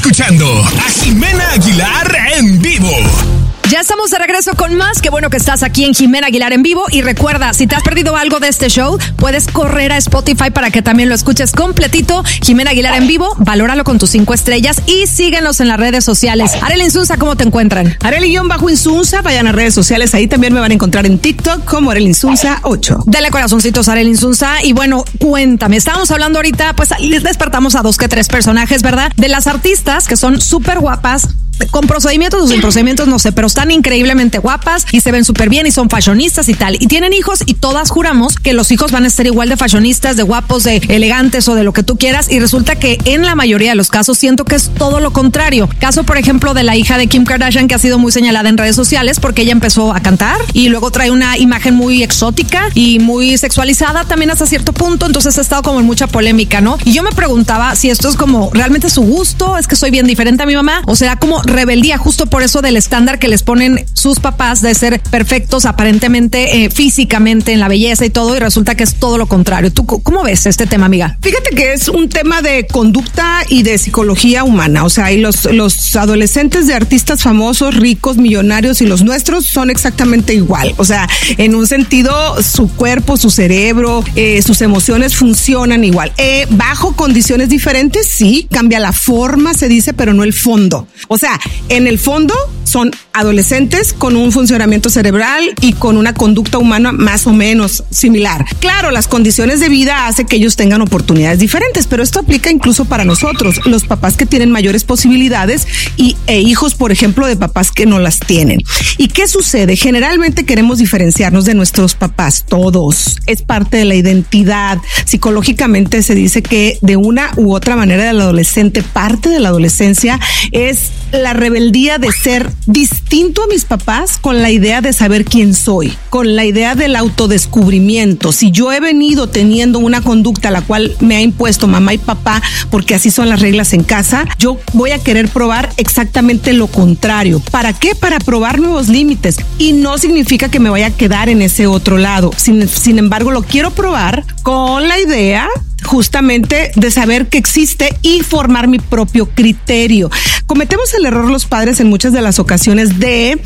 escuchando a Jimena Aguilar en vivo. Ya estamos de regreso con más. Qué bueno que estás aquí en Jimena Aguilar en vivo. Y recuerda, si te has perdido algo de este show, puedes correr a Spotify para que también lo escuches completito. Jimena Aguilar en vivo, valóralo con tus 5 estrellas y síguenos en las redes sociales. Arely Insunza, ¿cómo te encuentran? Arely_Insunza, vayan a redes sociales. Ahí también me van a encontrar en TikTok como Arely Insunza 8. Dale corazoncitos a Arely Insunza. Y bueno, cuéntame, estábamos hablando ahorita, pues despertamos a 2 que 3 personajes, ¿verdad? De las artistas que son súper guapas, con procedimientos o sin procedimientos, no sé, pero están increíblemente guapas y se ven súper bien y son fashionistas y tal. Y tienen hijos y todas juramos que los hijos van a ser igual de fashionistas, de guapos, de elegantes o de lo que tú quieras. Y resulta que en la mayoría de los casos siento que es todo lo contrario. Caso, por ejemplo, de la hija de Kim Kardashian, que ha sido muy señalada en redes sociales porque ella empezó a cantar y luego trae una imagen muy exótica y muy sexualizada también hasta cierto punto. Entonces ha estado como en mucha polémica, ¿no? Y yo me preguntaba si esto es como realmente su gusto, es que soy bien diferente a mi mamá, o será como rebeldía justo por eso del estándar que les ponen sus papás de ser perfectos aparentemente físicamente en la belleza y todo, y resulta que es todo lo contrario. ¿Tú cómo ves este tema, amiga? Fíjate que es un tema de conducta y de psicología humana. O sea, y los adolescentes de artistas famosos, ricos, millonarios y los nuestros son exactamente igual. O sea, en un sentido, su cuerpo, su cerebro, sus emociones funcionan igual. Bajo condiciones diferentes, sí, cambia la forma, se dice, pero no el fondo. O sea, en el fondo son adolescentes con un funcionamiento cerebral y con una conducta humana más o menos similar. Claro, las condiciones de vida hacen que ellos tengan oportunidades diferentes, pero esto aplica incluso para nosotros, los papás que tienen mayores posibilidades e hijos, por ejemplo, de papás que no las tienen. ¿Y qué sucede? Generalmente queremos diferenciarnos de nuestros papás, todos. Es parte de la identidad. Psicológicamente se dice que de una u otra manera el adolescente, parte de la adolescencia es la rebeldía de ser distinto a mis papás con la idea de saber quién soy, con la idea del autodescubrimiento. Si yo he venido teniendo una conducta la cual me ha impuesto mamá y papá, porque así son las reglas en casa, yo voy a querer probar exactamente lo contrario. ¿Para qué? Para probar nuevos límites. Y no significa que me vaya a quedar en ese otro lado. Sin embargo, lo quiero probar con la idea justamente de saber que existe y formar mi propio criterio. Cometemos el error los padres en muchas de las ocasiones de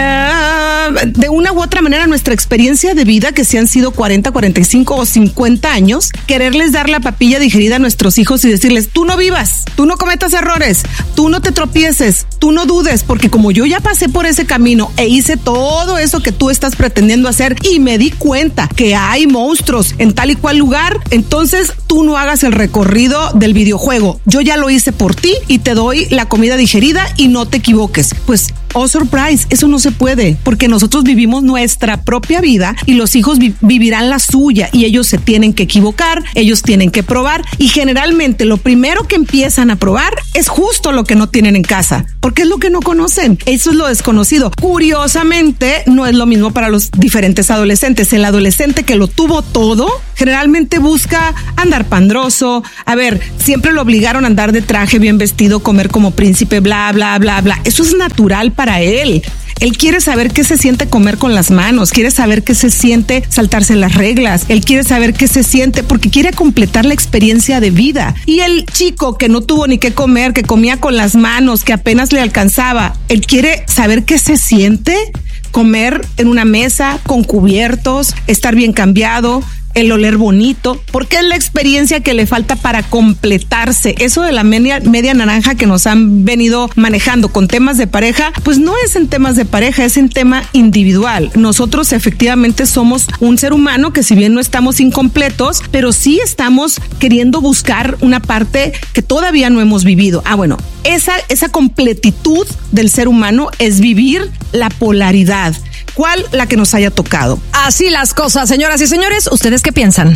una u otra manera nuestra experiencia de vida, que si han sido 40, 45 o 50 años, quererles dar la papilla digerida a nuestros hijos y decirles, tú no vivas, tú no cometas errores, tú no te tropieces, tú no dudes, porque como yo ya pasé por ese camino e hice todo eso que tú estás pretendiendo hacer y me di cuenta que hay monstruos en tal y cual lugar, entonces tú no hagas el recorrido del videojuego. Yo ya lo hice por ti y te doy la comida digerida y no te equivoques. Pues, oh surprise, eso no se puede, porque nosotros vivimos nuestra propia vida y los hijos vivirán la suya y ellos se tienen que equivocar, ellos tienen que probar y generalmente lo primero que empiezan a probar es justo lo que no tienen en casa, porque es lo que no conocen. Eso es lo desconocido. Curiosamente, no es lo mismo para los diferentes adolescentes. El adolescente que lo tuvo todo generalmente busca andar pandroso. A ver, siempre lo obligaron a andar de traje, bien vestido, comer como príncipe, bla, bla, bla, bla. Eso es natural para él. Él quiere saber qué se siente comer con las manos, quiere saber qué se siente saltarse las reglas, él quiere saber qué se siente porque quiere completar la experiencia de vida. Y el chico que no tuvo ni qué comer, que comía con las manos, que apenas le alcanzaba, él quiere saber qué se siente comer en una mesa con cubiertos, estar bien cambiado, el oler bonito, porque es la experiencia que le falta para completarse. Eso de la media naranja que nos han venido manejando con temas de pareja, pues no es en temas de pareja, es en tema individual. Nosotros efectivamente somos un ser humano que si bien no estamos incompletos, pero sí estamos queriendo buscar una parte que todavía no hemos vivido. Bueno, esa completitud del ser humano es vivir la polaridad. ¿Cuál? La que nos haya tocado. Así las cosas, señoras y señores. ¿Ustedes qué piensan?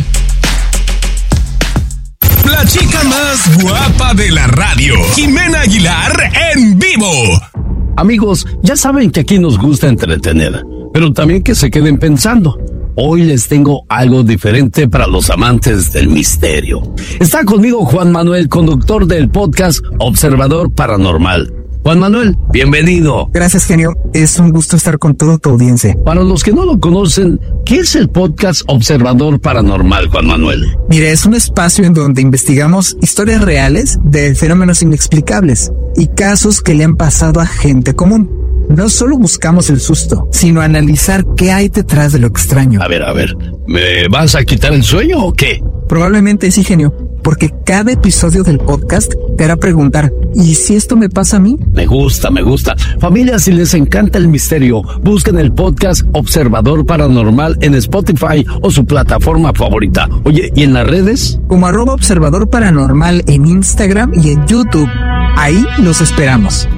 La chica más guapa de la radio, Jimena Aguilar en vivo. Amigos, ya saben que aquí nos gusta entretener, pero también que se queden pensando. Hoy les tengo algo diferente para los amantes del misterio. Está conmigo Juan Manuel, conductor del podcast Observador Paranormal. Juan Manuel, bienvenido. Gracias, genio. Es un gusto estar con toda tu audiencia. Para los que no lo conocen, ¿qué es el podcast Observador Paranormal, Juan Manuel? Mire, es un espacio en donde investigamos historias reales de fenómenos inexplicables y casos que le han pasado a gente común. No solo buscamos el susto, sino analizar qué hay detrás de lo extraño. A ver, ¿me vas a quitar el sueño o qué? Probablemente sí, genio, porque cada episodio del podcast te hará preguntar, ¿y si esto me pasa a mí? Me gusta. Familia, si les encanta el misterio, busquen el podcast Observador Paranormal en Spotify o su plataforma favorita. Oye, ¿y en las redes? Como @Observador Paranormal en Instagram y en YouTube. Ahí los esperamos.